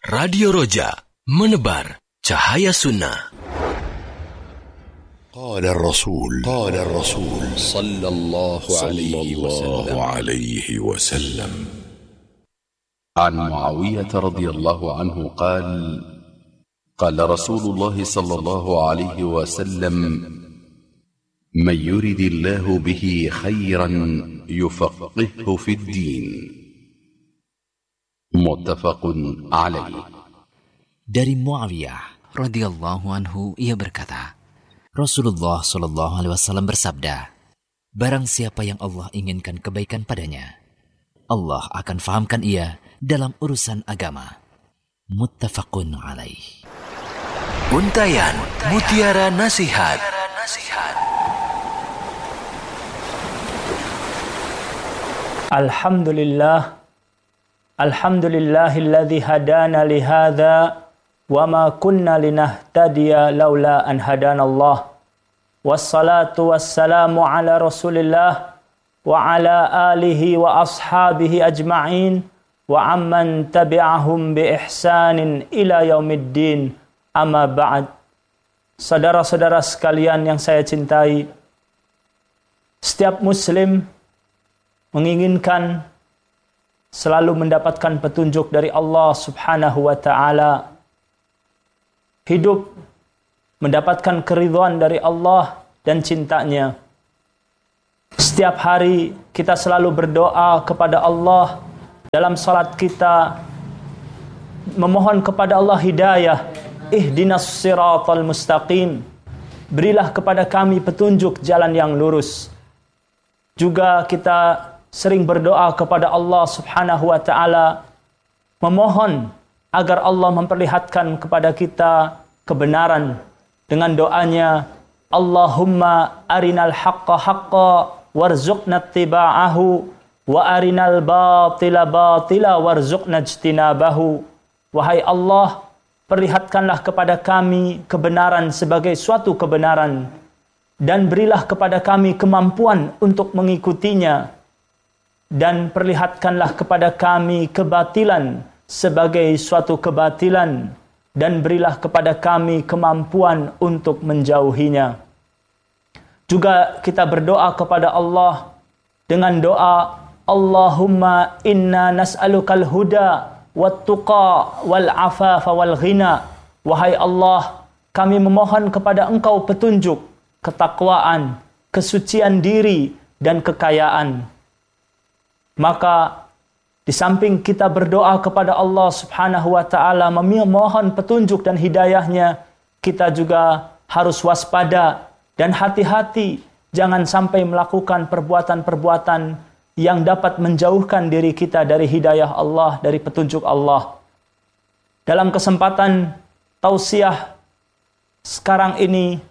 Radio Roja, menebar cahaya sunnah. قال الرسول صلى الله عليه وسلم عن معاوية رضي الله عنه قال قال رسول الله صلى الله عليه وسلم من يرد الله به خيرا يفقهه في الدين. متفق عليه. Dari Muawiyah radhiyallahu anhu ia berkata, Rasulullah Shallallahu alaihi wasallam bersabda, barang siapa yang Allah inginkan kebaikan padanya, Allah akan fahamkan ia dalam urusan agama. Muttafaqun alaih. Untayan Mutiara Nasihat. Alhamdulillahilladzi hadana lihadza wa ma kunna linahtadiya laula an hadanallah. Wassalatu wassalamu ala Rasulillah wa ala alihi wa ashabihi ajma'in wa amman tabi'ahum bi ihsanin ila yaumiddin. Amma ba'd. Saudara-saudara sekalian yang saya cintai, setiap muslim menginginkan selalu mendapatkan petunjuk dari Allah Subhanahu wa ta'ala, hidup mendapatkan keridhaan dari Allah dan cintanya. Setiap hari kita selalu berdoa kepada Allah dalam salat kita, memohon kepada Allah hidayah. Ihdinas siratal mustaqim, berilah kepada kami petunjuk jalan yang lurus. Juga kita sering berdoa kepada Allah Subhanahu wa ta'ala, memohon agar Allah memperlihatkan kepada kita kebenaran dengan doanya, Allahumma arinal haqqa haqqa warzuqna ittiba'ahu wa arinal batila batila warzuqna ijtinabahu. Wahai Allah, perlihatkanlah kepada kami kebenaran sebagai suatu kebenaran dan berilah kepada kami kemampuan untuk mengikutinya, dan perlihatkanlah kepada kami kebatilan sebagai suatu kebatilan dan berilah kepada kami kemampuan untuk menjauhinya. Juga kita berdoa kepada Allah dengan doa, Allahumma inna nas'alukal huda wat-tuqa wal-afafa wal-ghina. Wahai Allah, kami memohon kepada Engkau petunjuk, ketakwaan, kesucian diri, dan kekayaan. Maka di samping kita berdoa kepada Allah Subhanahu wa ta'ala, memohon petunjuk dan hidayahnya, kita juga harus waspada dan hati-hati, jangan sampai melakukan perbuatan-perbuatan yang dapat menjauhkan diri kita dari hidayah Allah, dari petunjuk Allah. Dalam kesempatan tausiah sekarang ini,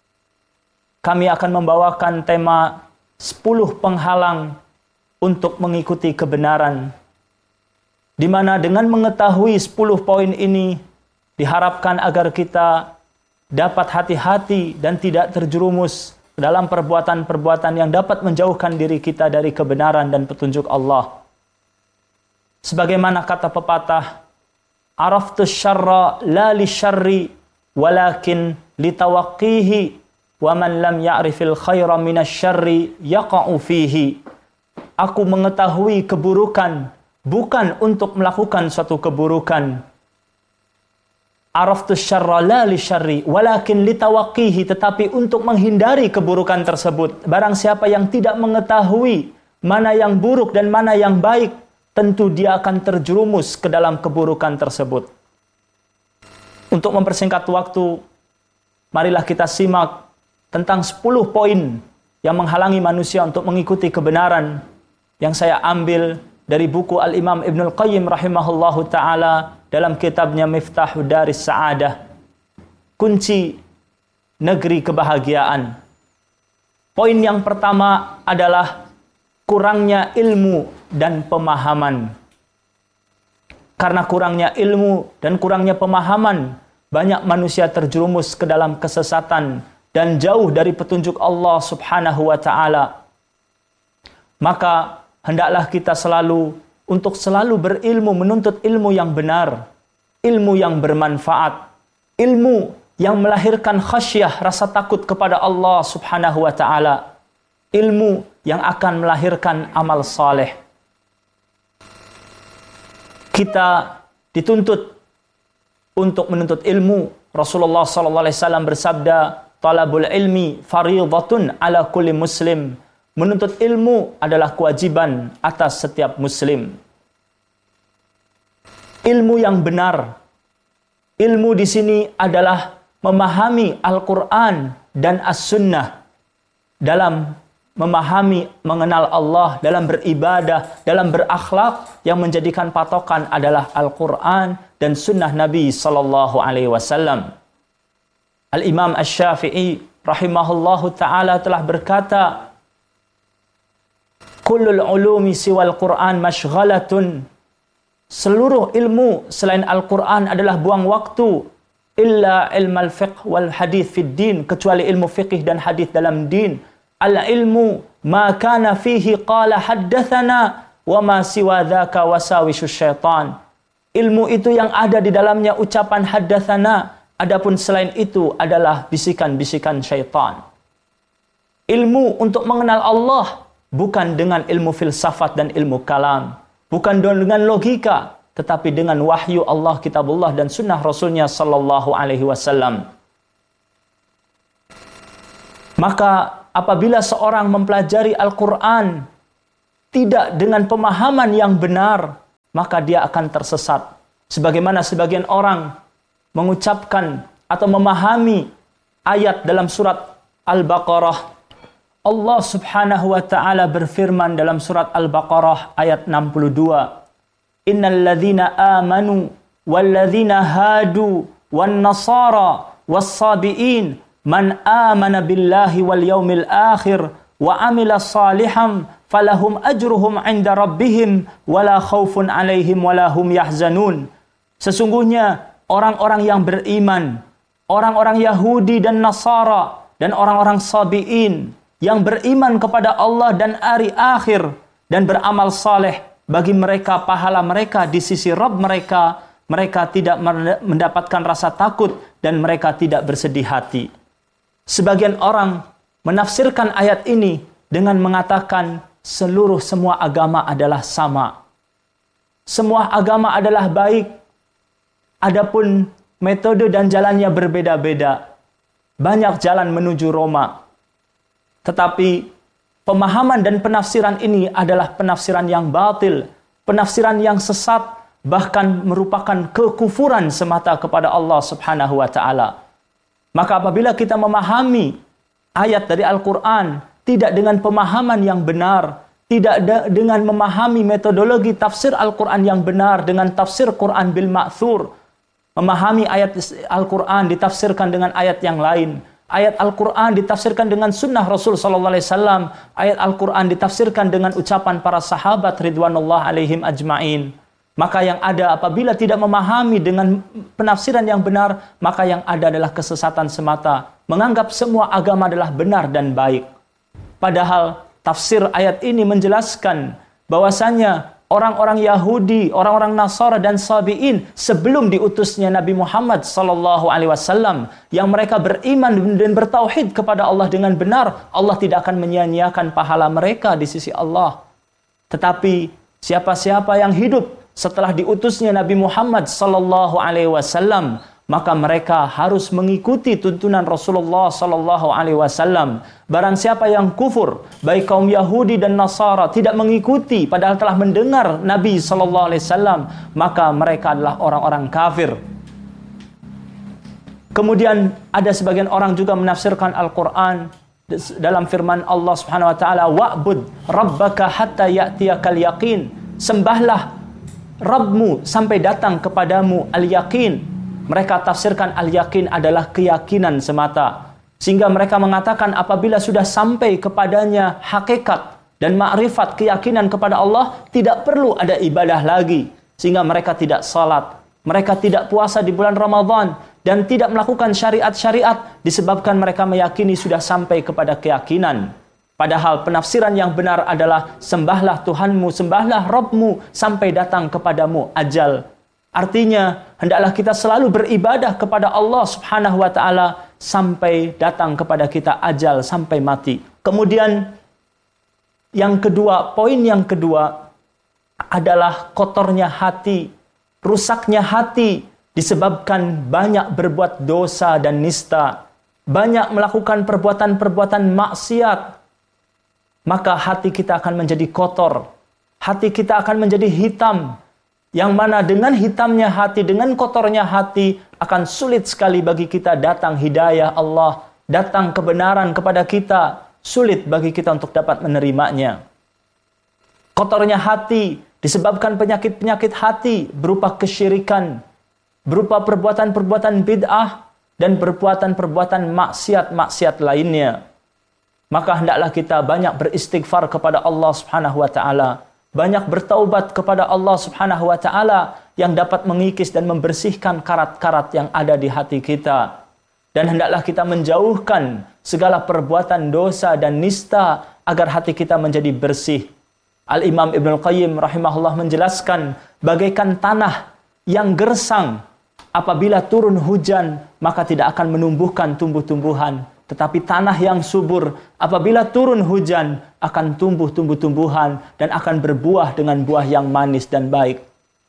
kami akan membawakan tema 10 penghalang untuk mengikuti kebenaran, di mana dengan mengetahui 10 poin ini, diharapkan agar kita dapat hati-hati dan tidak terjerumus dalam perbuatan-perbuatan yang dapat menjauhkan diri kita dari kebenaran dan petunjuk Allah. Sebagaimana kata pepatah, araftus syarra la li syarri walakin litawaqqihi wa man lam ya'rifil khaira minasy syarri yaqa'u fihi. Aku mengetahui keburukan bukan untuk melakukan suatu keburukan. Araftus syarra la li syarri walakin litawaqqihi, tetapi untuk menghindari keburukan tersebut. Barang siapa yang tidak mengetahui mana yang buruk dan mana yang baik, tentu dia akan terjerumus ke dalam keburukan tersebut. Untuk mempersingkat waktu, marilah kita simak tentang 10 poin yang menghalangi manusia untuk mengikuti kebenaran, yang saya ambil dari buku Al-Imam Ibnul Qayyim rahimahullahu ta'ala dalam kitabnya Miftahu Daris Sa'adah, kunci negeri kebahagiaan. Poin yang pertama adalah kurangnya ilmu dan pemahaman. Karena kurangnya ilmu dan kurangnya pemahaman, banyak manusia terjerumus ke dalam kesesatan dan jauh dari petunjuk Allah Subhanahu wa ta'ala. Maka hendaklah kita selalu berilmu, menuntut ilmu yang benar, ilmu yang bermanfaat, ilmu yang melahirkan khasyah, rasa takut kepada Allah Subhanahu wa taala, ilmu yang akan melahirkan amal saleh. Kita dituntut untuk menuntut ilmu. Rasulullah sallallahu alaihi wasallam bersabda, "Talabul ilmi fardhatun ala kulli muslim." Menuntut ilmu adalah kewajiban atas setiap muslim. Ilmu yang benar. Ilmu di sini adalah memahami Al-Quran dan As-Sunnah. Dalam memahami, mengenal Allah, dalam beribadah, dalam berakhlak, yang menjadikan patokan adalah Al-Quran dan Sunnah Nabi Sallallahu Alaihi Wasallam. Al-Imam Asy-Syafi'i rahimahullahu ta'ala telah berkata, Kullul ulumi siwal Quran mashghalatun. Seluruh ilmu selain Al-Quran adalah buang waktu. Illa ilmal fiqh wal hadith fid din. Kecuali ilmu fiqh dan hadith dalam din. Al-ilmu ma kana fihi qala haddathana wa ma siwa dhaka wasawishu syaitan. Ilmu itu yang ada di dalamnya ucapan haddathana. Adapun selain itu adalah bisikan-bisikan syaitan. Ilmu untuk mengenal Allah bukan dengan ilmu filsafat dan ilmu kalam. Bukan dengan logika, tetapi dengan wahyu Allah, kitabullah, dan sunnah Rasulnya Sallallahu Alaihi Wasallam. Maka apabila seorang mempelajari Al-Quran tidak dengan pemahaman yang benar, maka dia akan tersesat. Sebagaimana sebagian orang mengucapkan atau memahami ayat dalam surat Al-Baqarah. Allah Subhanahu wa ta'ala berfirman dalam surat Al-Baqarah ayat 62. Innal ladzina amanu wal ladzina hadu wan nasara was sabiin man amana billahi wal yaumil akhir wa amila salihan falahum ajruhum 'inda rabbihim wala khaufun 'alaihim wala hum yahzanun. Sesungguhnya orang-orang yang beriman, orang-orang Yahudi dan Nasara dan orang-orang sabiin yang beriman kepada Allah dan hari akhir dan beramal saleh, bagi mereka pahala mereka di sisi Rabb mereka, mereka tidak mendapatkan rasa takut dan mereka tidak bersedih hati. Sebagian orang menafsirkan ayat ini dengan mengatakan semua agama adalah sama. Semua agama adalah baik. Adapun metode dan jalannya berbeda-beda. Banyak jalan menuju Roma. Tetapi pemahaman dan penafsiran ini adalah penafsiran yang batil, penafsiran yang sesat, bahkan merupakan kekufuran semata kepada Allah Subhanahu wa ta'ala. Maka apabila kita memahami ayat dari Al-Quran tidak dengan pemahaman yang benar, tidak dengan memahami metodologi tafsir Al-Quran yang benar dengan tafsir Quran bil ma'thur, memahami ayat Al-Quran ditafsirkan dengan ayat yang lain, ayat Al-Quran ditafsirkan dengan sunnah Rasul Sallallahu Alaihi Wasallam, ayat Al-Quran ditafsirkan dengan ucapan para sahabat ridwanullah alaihim ajma'in. Maka yang ada apabila tidak memahami dengan penafsiran yang benar, maka yang ada adalah kesesatan semata, menganggap semua agama adalah benar dan baik. Padahal tafsir ayat ini menjelaskan bahwasanya orang-orang Yahudi, orang-orang Nasara dan Sabi'in sebelum diutusnya Nabi Muhammad sallallahu alaihi wasallam yang mereka beriman dan bertauhid kepada Allah dengan benar, Allah tidak akan menyia-nyiakan pahala mereka di sisi Allah. Tetapi siapa-siapa yang hidup setelah diutusnya Nabi Muhammad sallallahu alaihi wasallam, maka mereka harus mengikuti tuntunan Rasulullah sallallahu alaihi wasallam. Barang siapa yang kufur, baik kaum Yahudi dan Nasara, tidak mengikuti padahal telah mendengar Nabi sallallahu alaihi wasallam, maka mereka adalah orang-orang kafir. Kemudian ada sebagian orang juga menafsirkan Al-Qur'an dalam firman Allah Subhanahu wa taala, "Wa'bud rabbaka hatta ya'tiyakal yaqin." Sembahlah Rabbmu sampai datang kepadamu al-yaqin. Mereka tafsirkan al-yakin adalah keyakinan semata. Sehingga mereka mengatakan apabila sudah sampai kepadanya hakikat dan ma'rifat keyakinan kepada Allah, tidak perlu ada ibadah lagi. Sehingga mereka tidak salat, mereka tidak puasa di bulan Ramadan, dan tidak melakukan syariat-syariat disebabkan mereka meyakini sudah sampai kepada keyakinan. Padahal penafsiran yang benar adalah sembahlah Tuhanmu, sembahlah Rabbmu sampai datang kepadamu ajal. Artinya, hendaklah kita selalu beribadah kepada Allah Subhanahu wa taala sampai datang kepada kita ajal, sampai mati. Kemudian yang kedua, poin yang kedua adalah kotornya hati, rusaknya hati disebabkan banyak berbuat dosa dan nista, banyak melakukan perbuatan-perbuatan maksiat. Maka hati kita akan menjadi kotor, hati kita akan menjadi hitam, yang mana dengan hitamnya hati, dengan kotornya hati, akan sulit sekali bagi kita datang hidayah Allah, datang kebenaran kepada kita, sulit bagi kita untuk dapat menerimanya. Kotornya hati disebabkan penyakit-penyakit hati berupa kesyirikan, berupa perbuatan-perbuatan bid'ah, dan perbuatan-perbuatan maksiat-maksiat lainnya. Maka hendaklah kita banyak beristighfar kepada Allah Subhanahu wa taala, banyak bertaubat kepada Allah Subhanahu wa taala yang dapat mengikis dan membersihkan karat-karat yang ada di hati kita. Dan hendaklah kita menjauhkan segala perbuatan dosa dan nista agar hati kita menjadi bersih. Al-Imam Ibnul Qayyim rahimahullah menjelaskan, bagaikan tanah yang gersang, apabila turun hujan maka tidak akan menumbuhkan tumbuh-tumbuhan. Tetapi tanah yang subur, apabila turun hujan, akan tumbuh tumbuh-tumbuhan dan akan berbuah dengan buah yang manis dan baik.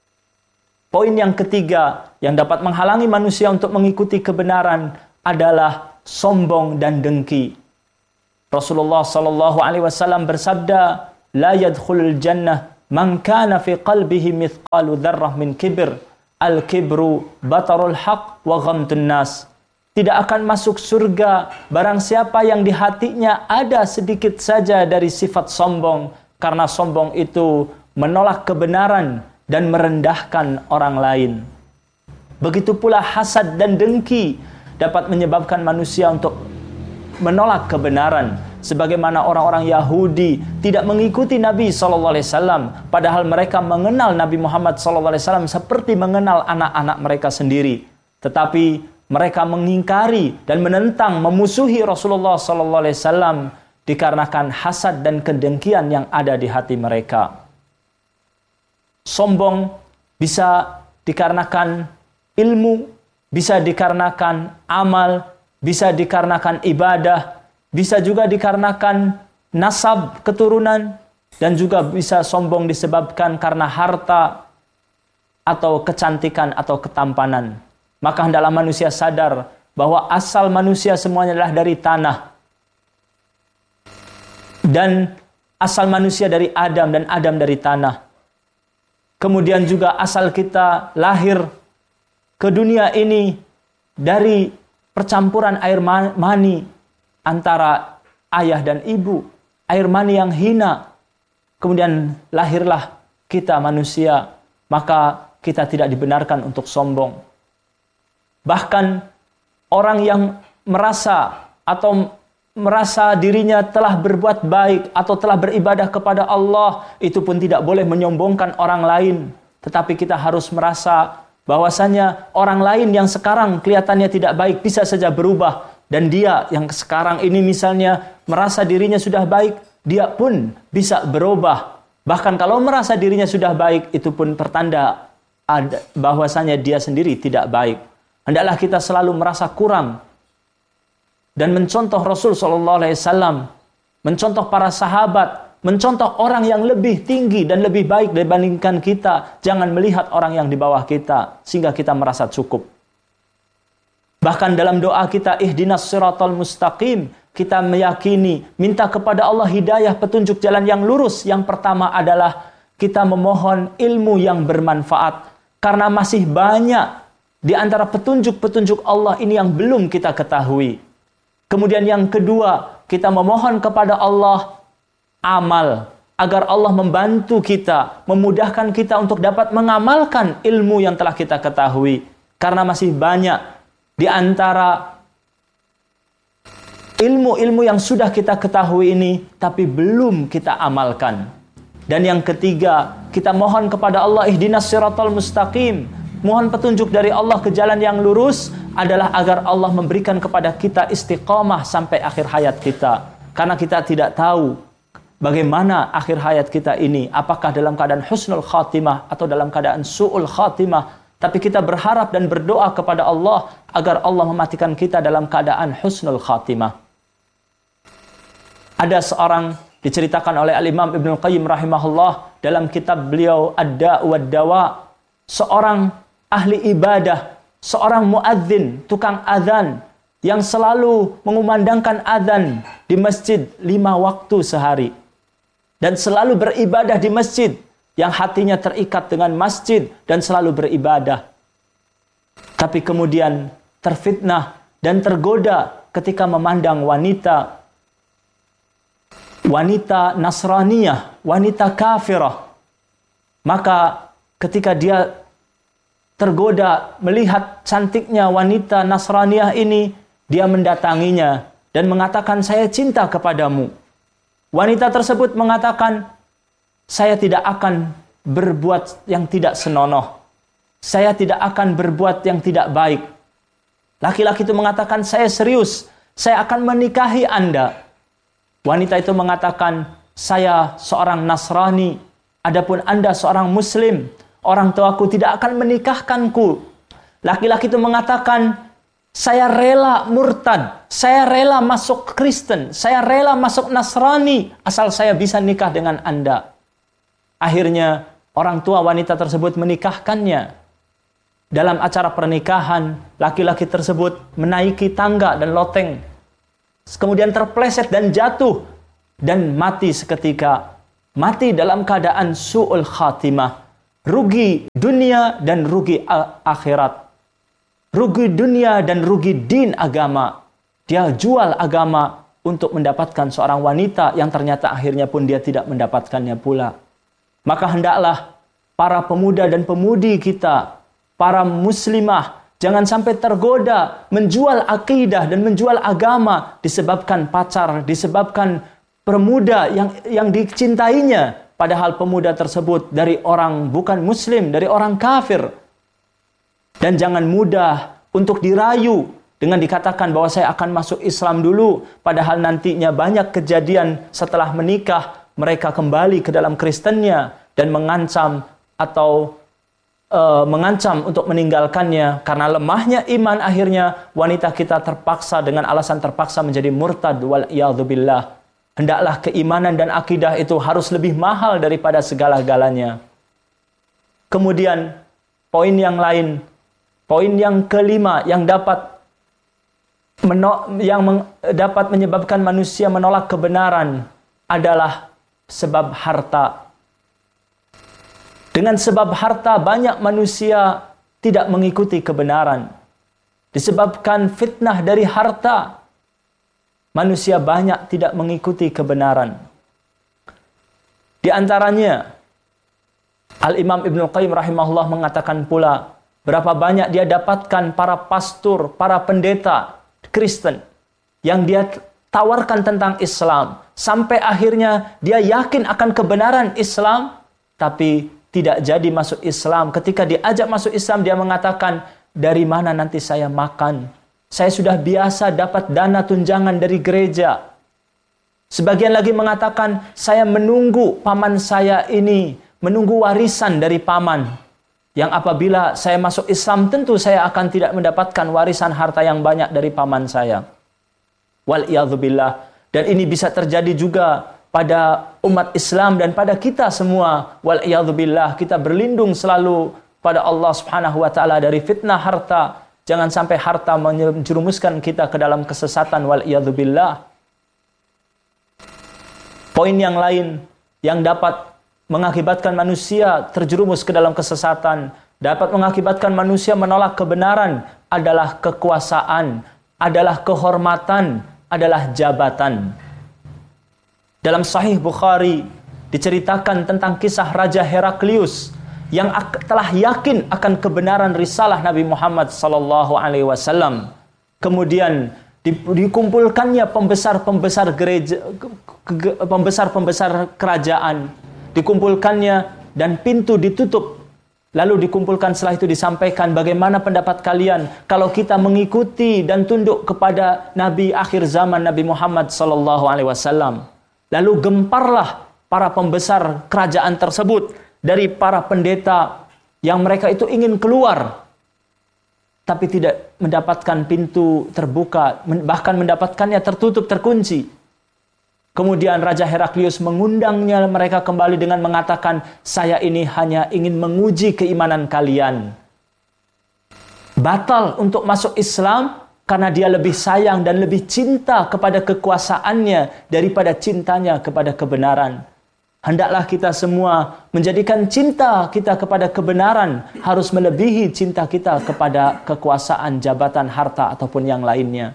Poin yang ketiga yang dapat menghalangi manusia untuk mengikuti kebenaran adalah sombong dan dengki. Rasulullah sallallahu alaihi wasallam bersabda, "La yadkhulul jannah man kana fi qalbihi mithqalu dzarrah min kibr. Al-kibru batarul haq wa ghamtun nas." Tidak akan masuk surga barang siapa yang di hatinya ada sedikit saja dari sifat sombong, karena sombong itu menolak kebenaran dan merendahkan orang lain. Begitu pula hasad dan dengki dapat menyebabkan manusia untuk menolak kebenaran, sebagaimana orang-orang Yahudi tidak mengikuti Nabi SAW, padahal mereka mengenal Nabi Muhammad SAW seperti mengenal anak-anak mereka sendiri. Tetapi mereka mengingkari dan menentang, memusuhi Rasulullah SAW dikarenakan hasad dan kedengkian yang ada di hati mereka. Sombong bisa dikarenakan ilmu, bisa dikarenakan amal, bisa dikarenakan ibadah, bisa juga dikarenakan nasab, keturunan, dan juga bisa sombong disebabkan karena harta atau kecantikan atau ketampanan. Maka hendaklah manusia sadar bahwa asal manusia semuanya adalah dari tanah. Dan asal manusia dari Adam dan Adam dari tanah. Kemudian juga asal kita lahir ke dunia ini dari percampuran air mani antara ayah dan ibu. Air mani yang hina. Kemudian lahirlah kita manusia. Maka kita tidak dibenarkan untuk sombong. Bahkan orang yang merasa dirinya telah berbuat baik atau telah beribadah kepada Allah, itu pun tidak boleh menyombongkan orang lain. Tetapi kita harus merasa bahwasanya orang lain yang sekarang kelihatannya tidak baik bisa saja berubah. Dan dia yang sekarang ini misalnya merasa dirinya sudah baik, dia pun bisa berubah. Bahkan kalau merasa dirinya sudah baik, itu pun pertanda bahwasanya dia sendiri tidak baik. Hendaklah kita selalu merasa kurang dan mencontoh Rasul SAW, mencontoh para sahabat, mencontoh orang yang lebih tinggi dan lebih baik dibandingkan kita. Jangan melihat orang yang di bawah kita sehingga kita merasa cukup. Bahkan dalam doa kita, ihdinas siratal mustaqim, kita meyakini, minta kepada Allah hidayah, petunjuk jalan yang lurus. Yang pertama adalah kita memohon ilmu yang bermanfaat, karena masih banyak di antara petunjuk-petunjuk Allah ini yang belum kita ketahui. Kemudian yang kedua, kita memohon kepada Allah amal, agar Allah membantu kita, memudahkan kita untuk dapat mengamalkan ilmu yang telah kita ketahui. Karena masih banyak di antara ilmu-ilmu yang sudah kita ketahui ini, tapi belum kita amalkan. Dan yang ketiga, kita mohon kepada Allah ihdinas siratal mustaqim, mohon petunjuk dari Allah ke jalan yang lurus, adalah agar Allah memberikan kepada kita istiqamah sampai akhir hayat kita. Karena kita tidak tahu bagaimana akhir hayat kita ini, apakah dalam keadaan husnul khatimah atau dalam keadaan su'ul khatimah. tapi kita berharap dan berdoa kepada Allah agar Allah mematikan kita dalam keadaan husnul khatimah. Ada seorang, diceritakan oleh Al-Imam Ibnu Qayyim rahimahullah dalam kitab beliau Ad-Da' wad Dawa, seorang ahli ibadah, seorang muadzin, tukang azan yang selalu mengumandangkan azan di masjid 5 waktu sehari dan selalu beribadah di masjid, yang hatinya terikat dengan masjid dan selalu beribadah. Tapi kemudian terfitnah dan tergoda ketika memandang wanita Nasraniyah, wanita kafirah. Maka ketika dia tergoda melihat cantiknya wanita Nasraniyah ini, dia mendatanginya dan mengatakan, "Saya cinta kepadamu." Wanita tersebut mengatakan, "Saya tidak akan berbuat yang tidak senonoh. Saya tidak akan berbuat yang tidak baik." Laki-laki itu mengatakan, "Saya serius. Saya akan menikahi Anda." Wanita itu mengatakan, "Saya seorang Nasrani. Adapun Anda seorang Muslim. Orang tuaku tidak akan menikahkanku." Laki-laki itu mengatakan, "Saya rela murtad. Saya rela masuk Kristen. Saya rela masuk Nasrani. Asal saya bisa nikah dengan Anda." Akhirnya orang tua wanita tersebut menikahkannya. Dalam acara pernikahan, laki-laki tersebut menaiki tangga dan loteng. Kemudian terpleset dan jatuh dan mati seketika. Mati dalam keadaan su'ul khatimah. Rugi dunia dan rugi akhirat. Rugi dunia dan rugi din agama. Dia jual agama untuk mendapatkan seorang wanita yang ternyata akhirnya pun dia tidak mendapatkannya pula. Maka hendaklah para pemuda dan pemudi kita, para muslimah, jangan sampai tergoda menjual akidah dan menjual agama disebabkan pacar, disebabkan pemuda yang dicintainya. Padahal pemuda tersebut dari orang bukan muslim, dari orang kafir. Dan jangan mudah untuk dirayu dengan dikatakan bahwa saya akan masuk Islam dulu. Padahal nantinya banyak kejadian setelah menikah, mereka kembali ke dalam Kristennya dan mengancam untuk meninggalkannya. Karena lemahnya iman, akhirnya wanita kita terpaksa dengan alasan terpaksa menjadi murtad wal-iyadzubillah. Hendaklah keimanan dan akidah itu harus lebih mahal daripada segala-galanya. Kemudian poin yang lain, poin yang kelima yang dapat menyebabkan manusia menolak kebenaran adalah sebab harta. Dengan sebab harta banyak manusia tidak mengikuti kebenaran. Disebabkan fitnah dari harta, manusia banyak tidak mengikuti kebenaran. Di antaranya, Al-Imam Ibnu Qayyim rahimahullah mengatakan pula, berapa banyak dia dapatkan para pastor, para pendeta Kristen yang dia tawarkan tentang Islam. Sampai akhirnya dia yakin akan kebenaran Islam, tapi tidak jadi masuk Islam. Ketika diajak masuk Islam, dia mengatakan, "Dari mana nanti saya makan? Saya sudah biasa dapat dana tunjangan dari gereja." Sebagian lagi mengatakan, "Saya menunggu paman saya ini, menunggu warisan dari paman. Yang apabila saya masuk Islam, tentu saya akan tidak mendapatkan warisan harta yang banyak dari paman saya." Wal-iyadzubillah. Dan ini bisa terjadi juga pada umat Islam dan pada kita semua. Wal-iyadzubillah. Kita berlindung selalu pada Allah Subhanahu wa taala dari fitnah harta. Jangan sampai harta menjerumuskan kita ke dalam kesesatan. Wal-iyadzubillah. Poin yang lain yang dapat mengakibatkan manusia terjerumus ke dalam kesesatan, dapat mengakibatkan manusia menolak kebenaran, adalah kekuasaan, adalah kehormatan, adalah jabatan. Dalam Sahih Bukhari diceritakan tentang kisah Raja Heraklius yang telah yakin akan kebenaran risalah Nabi Muhammad SAW. Kemudian dikumpulkannya pembesar-pembesar gereja, pembesar-pembesar kerajaan, dikumpulkannya dan pintu ditutup. Lalu dikumpulkan, setelah itu disampaikan, bagaimana pendapat kalian kalau kita mengikuti dan tunduk kepada Nabi akhir zaman Nabi Muhammad SAW. Lalu gemparlah para pembesar kerajaan tersebut, dari para pendeta, yang mereka itu ingin keluar, tapi tidak mendapatkan pintu terbuka, bahkan mendapatkannya tertutup, terkunci. Kemudian Raja Heraklius mengundangnya mereka kembali dengan mengatakan, saya ini hanya ingin menguji keimanan kalian. Batal untuk masuk Islam karena dia lebih sayang dan lebih cinta kepada kekuasaannya daripada cintanya kepada kebenaran. Hendaklah kita semua menjadikan cinta kita kepada kebenaran harus melebihi cinta kita kepada kekuasaan, jabatan, harta, ataupun yang lainnya.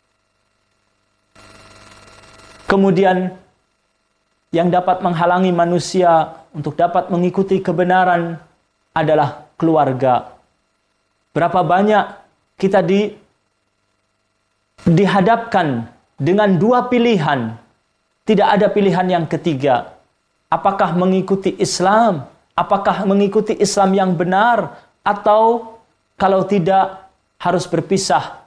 Kemudian, yang dapat menghalangi manusia untuk dapat mengikuti kebenaran adalah keluarga. Berapa banyak kita dihadapkan dengan dua pilihan, tidak ada pilihan yang ketiga. Apakah mengikuti Islam? Apakah mengikuti Islam yang benar? Atau kalau tidak, harus berpisah.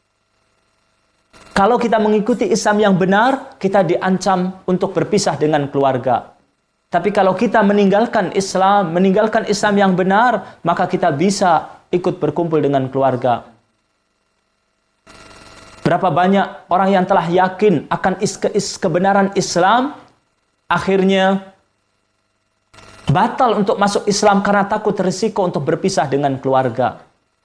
Kalau kita mengikuti Islam yang benar, kita diancam untuk berpisah dengan keluarga. Tapi kalau kita meninggalkan Islam yang benar, maka kita bisa ikut berkumpul dengan keluarga. Berapa banyak orang yang telah yakin akan kebenaran Islam, akhirnya batal untuk masuk Islam karena takut risiko untuk berpisah dengan keluarga.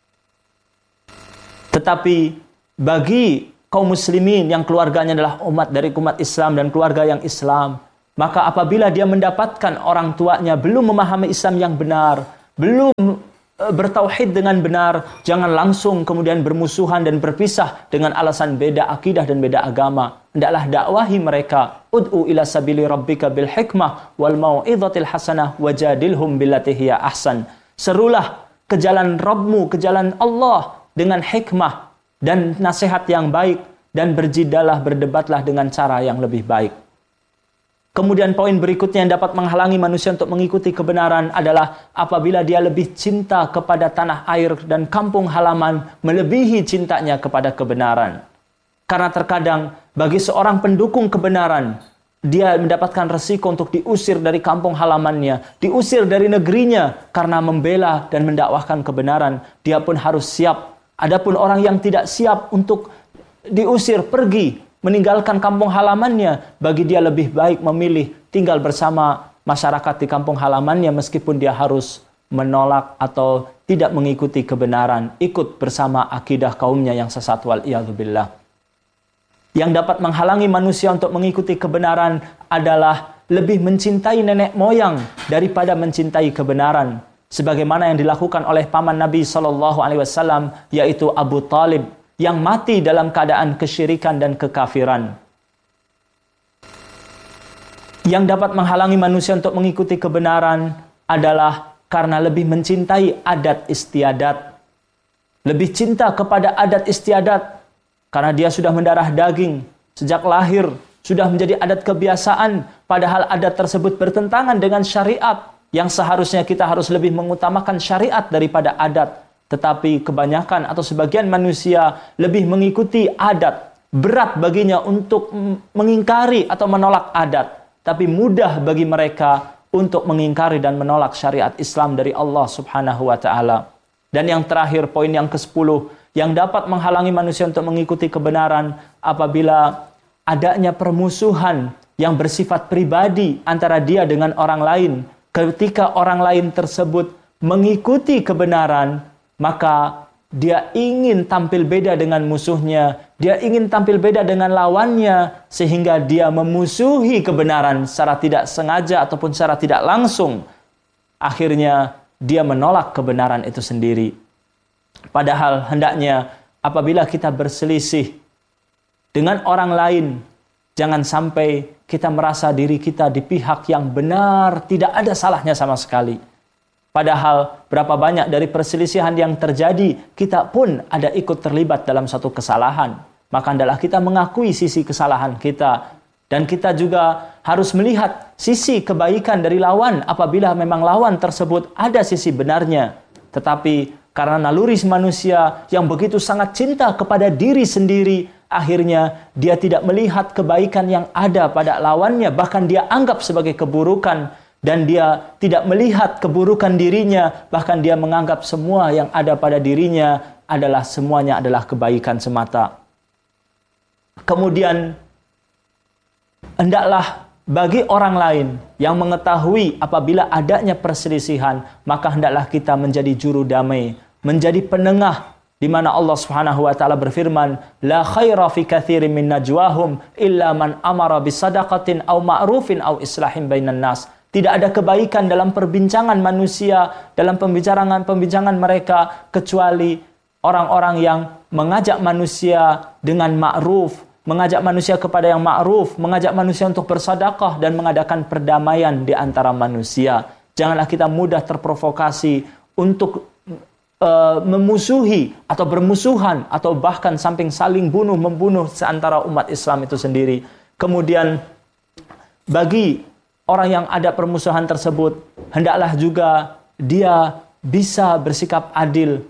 Tetapi bagi kaum muslimin yang keluarganya adalah umat dari umat Islam dan keluarga yang Islam, maka apabila dia mendapatkan orang tuanya belum memahami Islam yang benar, belum bertauhid dengan benar, jangan langsung kemudian bermusuhan dan berpisah dengan alasan beda akidah dan beda agama. Hendaklah dakwahi mereka, ud'u ila sabili rabbika bil hikmah wal mau'izatil hasanah wajadilhum billati hiya ahsan. Serulah ke jalan Rabbmu, ke jalan Allah dengan hikmah dan nasihat yang baik, dan berdebatlah dengan cara yang lebih baik. Kemudian poin berikutnya yang dapat menghalangi manusia untuk mengikuti kebenaran adalah apabila dia lebih cinta kepada tanah air dan kampung halaman melebihi cintanya kepada kebenaran. Karena terkadang bagi seorang pendukung kebenaran, dia mendapatkan resiko untuk diusir dari kampung halamannya, diusir dari negerinya karena membela dan mendakwahkan kebenaran. Dia pun harus siap. Adapun orang yang tidak siap untuk diusir pergi, meninggalkan kampung halamannya, bagi dia lebih baik memilih tinggal bersama masyarakat di kampung halamannya meskipun dia harus menolak atau tidak mengikuti kebenaran, ikut bersama akidah kaumnya yang sesat wal-iyadzubillah. Yang dapat menghalangi manusia untuk mengikuti kebenaran adalah lebih mencintai nenek moyang daripada mencintai kebenaran. Sebagaimana yang dilakukan oleh paman Nabi SAW, yaitu Abu Talib, yang mati dalam keadaan kesyirikan dan kekafiran. Yang dapat menghalangi manusia untuk mengikuti kebenaran adalah karena lebih mencintai adat istiadat. Lebih cinta kepada adat istiadat karena dia sudah mendarah daging sejak lahir, sudah menjadi adat kebiasaan, padahal adat tersebut bertentangan dengan syariat, yang seharusnya kita harus lebih mengutamakan syariat daripada adat. Tetapi kebanyakan atau sebagian manusia lebih mengikuti adat. Berat baginya untuk mengingkari atau menolak adat. Tapi mudah bagi mereka untuk mengingkari dan menolak syariat Islam dari Allah Subhanahu wa ta'ala. Dan yang terakhir, poin yang ke-10, yang dapat menghalangi manusia untuk mengikuti kebenaran apabila adanya permusuhan yang bersifat pribadi antara dia dengan orang lain. Ketika orang lain tersebut mengikuti kebenaran, maka dia ingin tampil beda dengan musuhnya, dia ingin tampil beda dengan lawannya, sehingga dia memusuhi kebenaran secara tidak sengaja ataupun secara tidak langsung. Akhirnya dia menolak kebenaran itu sendiri. Padahal hendaknya apabila kita berselisih dengan orang lain, jangan sampai kita merasa diri kita di pihak yang benar, tidak ada salahnya sama sekali. Padahal berapa banyak dari perselisihan yang terjadi, kita pun ada ikut terlibat dalam satu kesalahan. Maka hendaklah kita mengakui sisi kesalahan kita. Dan kita juga harus melihat sisi kebaikan dari lawan apabila memang lawan tersebut ada sisi benarnya. Tetapi karena naluri manusia yang begitu sangat cinta kepada diri sendiri, akhirnya dia tidak melihat kebaikan yang ada pada lawannya, bahkan dia anggap sebagai keburukan. dan dia tidak melihat keburukan dirinya, bahkan dia menganggap semua yang ada pada dirinya semuanya adalah kebaikan semata. Kemudian hendaklah bagi orang lain yang mengetahui apabila adanya perselisihan, maka hendaklah kita menjadi juru damai, menjadi penengah, di mana Allah Subhanahu wa taala berfirman, la khaira fi katsirin min najwahum illa man amara bisadaqatin aw ma'rufin aw islahin bainan nas. Tidak ada kebaikan dalam perbincangan manusia, dalam pembincangan mereka, kecuali orang-orang yang mengajak manusia dengan ma'ruf, mengajak manusia kepada yang ma'ruf, mengajak manusia untuk bersedekah dan mengadakan perdamaian di antara manusia. Janganlah kita mudah terprovokasi untuk memusuhi atau bermusuhan atau bahkan sampai saling membunuh seantara umat Islam itu sendiri. Kemudian bagi orang yang ada permusuhan tersebut, hendaklah juga dia bisa bersikap adil.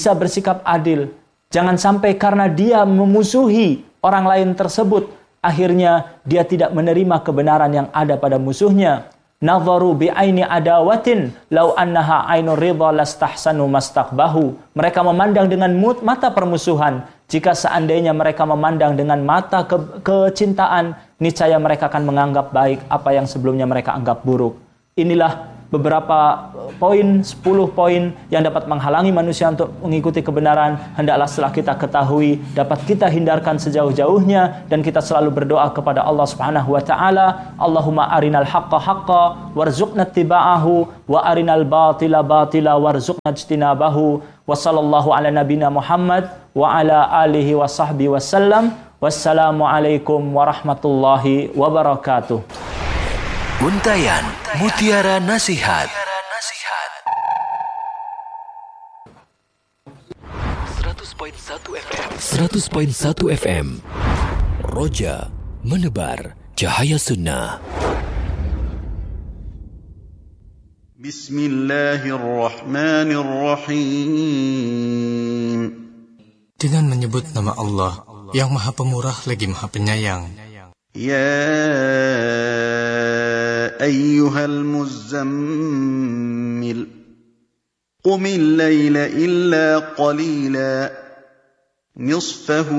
Jangan sampai karena dia memusuhi orang lain tersebut, akhirnya dia tidak menerima kebenaran yang ada pada musuhnya. Nadharu bi'aini adawatin law annaha ainur ridha lastahsanu mastaqbahu. Mereka memandang dengan mata permusuhan. Jika seandainya mereka memandang dengan mata kecintaan, niscaya mereka akan menganggap baik apa yang sebelumnya mereka anggap buruk. Inilah beberapa poin, 10 poin yang dapat menghalangi manusia untuk mengikuti kebenaran. Hendaklah setelah kita ketahui, dapat kita hindarkan sejauh-jauhnya, dan kita selalu berdoa kepada Allah Subhanahu wa taala, Allahumma arinal haqqa haqqa warzuqna ittiba'ahu wa arinal batila batila warzuqna ijtinabahu. Wa sallallahu ala nabina Muhammad wa ala alihi wa sahbihi wasallam. Wassalamualaikum warahmatullahi wabarakatuh. Untayan Mutiara Nasihat. 100.1 FM. Roja menebar cahaya sunnah. Bismillahirrahmanirrahim. Dengan menyebut nama Allah yang Maha Pemurah lagi Maha Penyayang. Ya ayyuhal muzammil qumil layla illa qalila nisfahu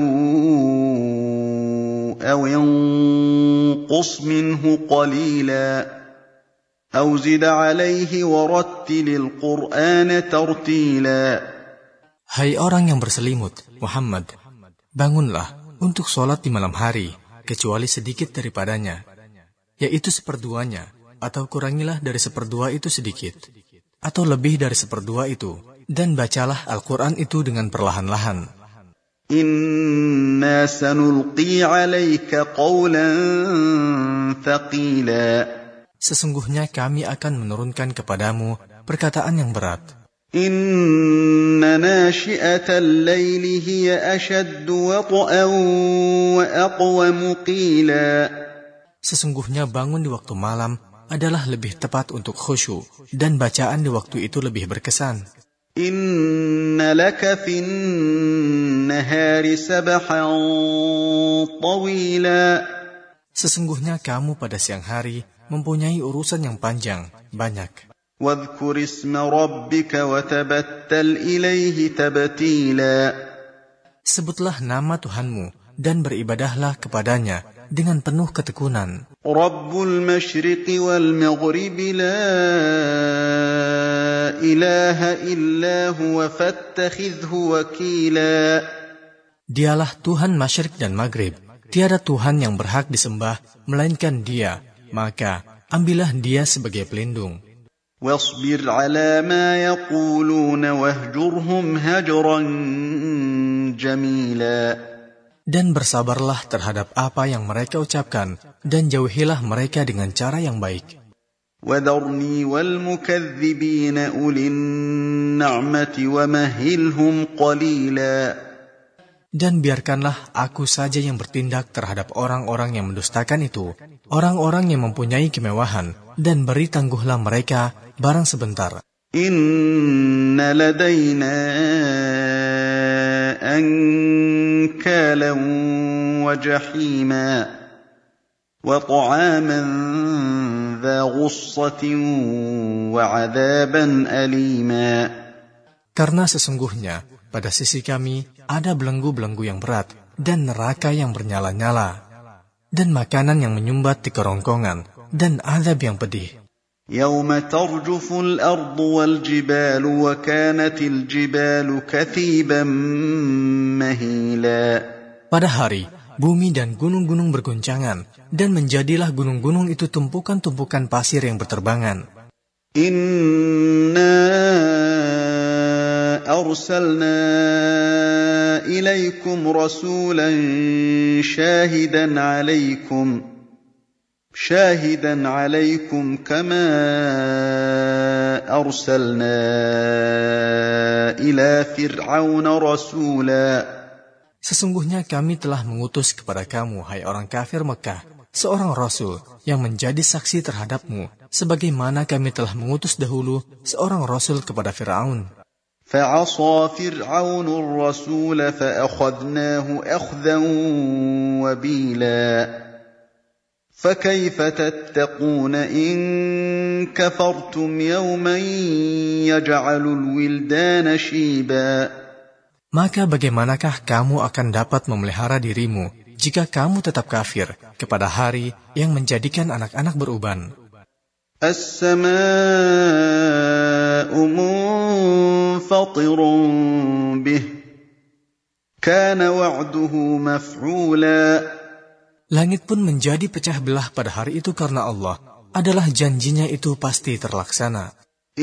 aw yanqus minhu qalila aw zid alayhi warattilil qur'ana tartila. Hai orang yang berselimut, Muhammad, bangunlah untuk sholat di malam hari, kecuali sedikit daripadanya, yaitu seperduanya, atau kurangilah dari seperdua itu sedikit, atau lebih dari seperdua itu, dan bacalah Al-Quran itu dengan perlahan-lahan. Inna sanulqi 'alaika qawlan thaqila. Sesungguhnya kami akan menurunkan kepadamu perkataan yang berat. Inna nashi'atal layli hiya ashaddu wat'an wa aqwamu qila. Sesungguhnya bangun di waktu malam adalah lebih tepat untuk khusyuk, dan bacaan di waktu itu lebih berkesan. Inna laka fin nahari sabhan tawila. Sesungguhnya kamu pada siang hari mempunyai urusan yang panjang, banyak. Wadhkur isma rabbika wa tabattal ilaihi tabtila. Sebutlah nama Tuhanmu dan beribadahlah kepadanya dengan penuh ketekunan. Rabbul masyriqi wal maghribi la ilaha illa huwa fattakhidhu wakila. Dialah Tuhan Masyriq dan Maghrib. Tiada Tuhan yang berhak disembah melainkan Dia, maka ambillah Dia sebagai pelindung. Wasbir ala ma yaquluna wahjurhum hajran jamila. Dan bersabarlah terhadap apa yang mereka ucapkan, dan jauhilah mereka dengan cara yang baik. وَذَرْنِي وَالْمُكَذِّبِينَ أُولِي النَّعْمَةِ وَمَهِّلْهُمْ قَلِيلًا. Dan biarkanlah aku saja yang bertindak terhadap orang-orang yang mendustakan itu, orang-orang yang mempunyai kemewahan, dan beri tangguhlah mereka barang sebentar. Inna ladayna ankalan wa jahima wa ta'aman ذا غصة وعذابا أليما. Karena sesungguhnya pada sisi kami ada belenggu-belenggu yang berat dan neraka yang bernyala-nyala dan makanan yang menyumbat di kerongkongan dan azab yang pedih. يوم ترجف الأرض والجبال وكانت الجبال كثيبا مهيلا. Pada hari bumi dan gunung-gunung bergoncangan dan menjadilah gunung-gunung itu tumpukan-tumpukan pasir yang berterbangan. Inna arsalna ilaikum rasulan shahidan alaikum kama arsalna ila fir'auna rasula. Sesungguhnya kami telah mengutus kepada kamu, hai orang kafir Mekah, seorang rasul yang menjadi saksi terhadapmu, sebagaimana kami telah mengutus dahulu seorang rasul kepada Fir'aun. فَعَصَى فِرْعَوْنُ الرَّسُولَ فَأَخَذْنَاهُ أَخْذًا وَبِيلًا فَكَيْفَ تَتَّقُونَ إِن كَفَرْتُمْ يَوْمًا يَجْعَلُ الْوِلْدَانَ شِيبًا. Maka bagaimanakah kamu akan dapat memelihara dirimu jika kamu tetap kafir kepada hari yang menjadikan anak-anak beruban? As-samaa'u munfatirun bih kana wa'duhu maf'ula. Langit pun menjadi pecah belah pada hari itu karena Allah adalah janjinya itu pasti terlaksana.